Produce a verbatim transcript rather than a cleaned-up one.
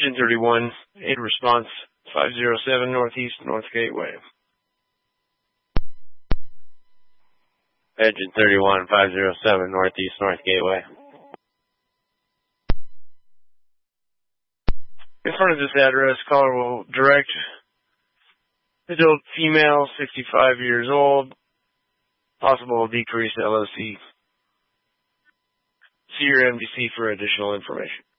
Engine thirty-one, aid response five zero seven Northeast North Gateway. Engine thirty-one, five zero seven Northeast North Gateway. In front of this address, caller will direct adult female, sixty-five years old, possible decreased L O C. See your M D C for additional information.